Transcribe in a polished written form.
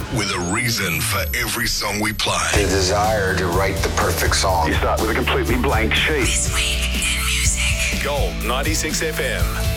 with a reason for every song we play. The desire to write the perfect song. You start with a completely blank sheet. This week in music. Gold 96 FM.